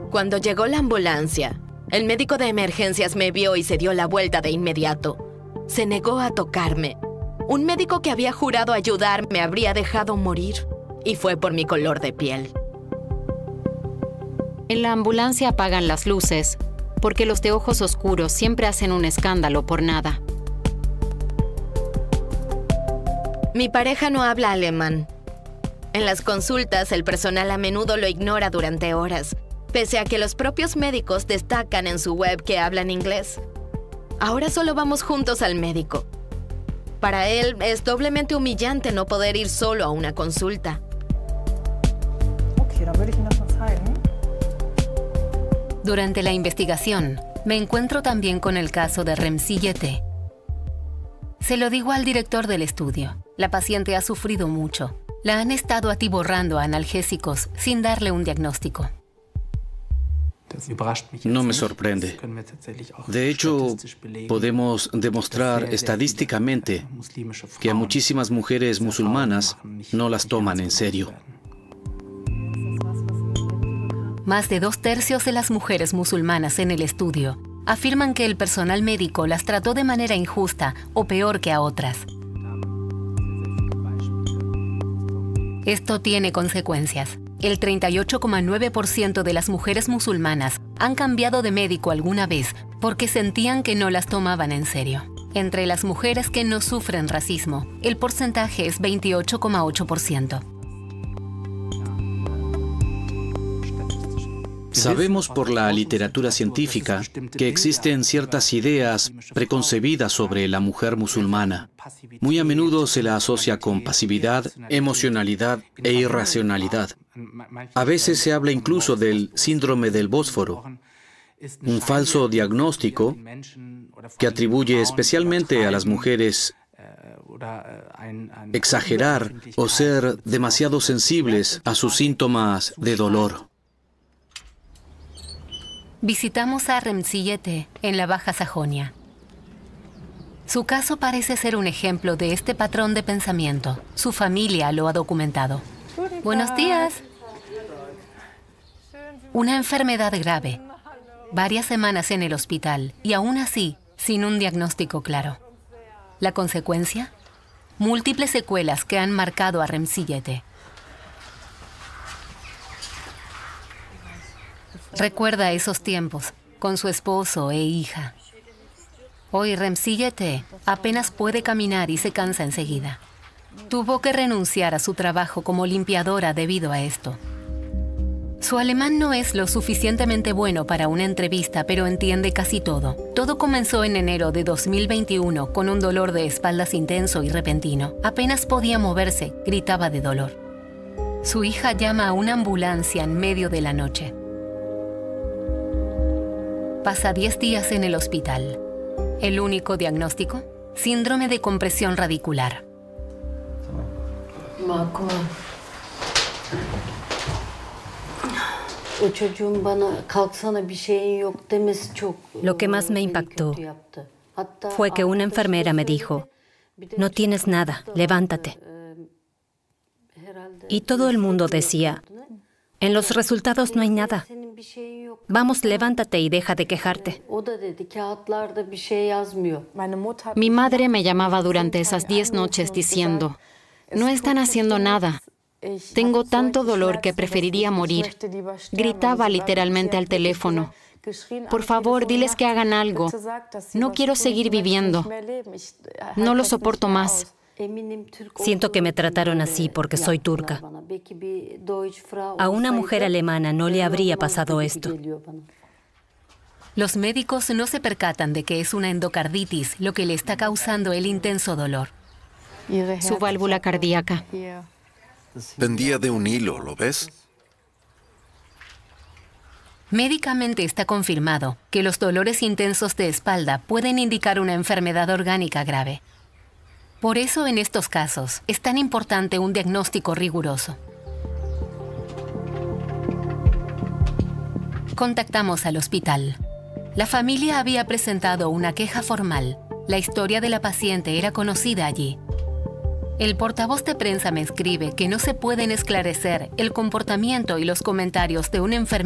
Cuando llegó la ambulancia, el médico de emergencias me vio y se dio la vuelta de inmediato. Se negó a tocarme. Un médico que había jurado ayudarme habría dejado morir. Y fue por mi color de piel. En la ambulancia apagan las luces, porque los de ojos oscuros siempre hacen un escándalo por nada. Mi pareja no habla alemán. En las consultas, el personal a menudo lo ignora durante horas, pese a que los propios médicos destacan en su web que hablan inglés. Ahora solo vamos juntos al médico. Para él es doblemente humillante no poder ir solo a una consulta. Durante la investigación, me encuentro también con el caso de Remzi Yete. Se lo digo al director del estudio. La paciente ha sufrido mucho. La han estado atiborrando a analgésicos sin darle un diagnóstico. No me sorprende. De hecho, podemos demostrar estadísticamente que a muchísimas mujeres musulmanas no las toman en serio. Más de 2/3 de las mujeres musulmanas en el estudio afirman que el personal médico las trató de manera injusta o peor que a otras. Esto tiene consecuencias. El 38,9% de las mujeres musulmanas han cambiado de médico alguna vez porque sentían que no las tomaban en serio. Entre las mujeres que no sufren racismo, el porcentaje es 28,8%. Sabemos por la literatura científica que existen ciertas ideas preconcebidas sobre la mujer musulmana. Muy a menudo se la asocia con pasividad, emocionalidad e irracionalidad. A veces se habla incluso del síndrome del Bósforo, un falso diagnóstico que atribuye especialmente a las mujeres exagerar o ser demasiado sensibles a sus síntomas de dolor. Visitamos a Remzi Yete en la Baja Sajonia. Su caso parece ser un ejemplo de este patrón de pensamiento. Su familia lo ha documentado. Buenos días. Una enfermedad grave. Varias semanas en el hospital y aún así, sin un diagnóstico claro. ¿La consecuencia? Múltiples secuelas que han marcado a Remzi Yete. Recuerda esos tiempos, con su esposo e hija. Hoy Remzi Yete apenas puede caminar y se cansa enseguida. Tuvo que renunciar a su trabajo como limpiadora debido a esto. Su alemán no es lo suficientemente bueno para una entrevista, pero entiende casi todo. Todo comenzó en enero de 2021 con un dolor de espaldas intenso y repentino. Apenas podía moverse, gritaba de dolor. Su hija llama a una ambulancia en medio de la noche. Pasa 10 días en el hospital. El único diagnóstico, síndrome de compresión radicular. Lo que más me impactó fue que una enfermera me dijo, no tienes nada, levántate. Y todo el mundo decía, en los resultados no hay nada. Vamos, levántate y deja de quejarte. Mi madre me llamaba durante esas 10 noches diciendo, no están haciendo nada. Tengo tanto dolor que preferiría morir. Gritaba literalmente al teléfono. Por favor, diles que hagan algo. No quiero seguir viviendo. No lo soporto más. Siento que me trataron así porque soy turca. A una mujer alemana no le habría pasado esto. Los médicos no se percatan de que es una endocarditis lo que le está causando el intenso dolor. Su válvula cardíaca. Pendía de un hilo, ¿lo ves? Médicamente está confirmado que los dolores intensos de espalda pueden indicar una enfermedad orgánica grave. Por eso, en estos casos, es tan importante un diagnóstico riguroso. Contactamos al hospital. La familia había presentado una queja formal. La historia de la paciente era conocida allí. El portavoz de prensa me escribe que no se pueden esclarecer el comportamiento y los comentarios de un enfermero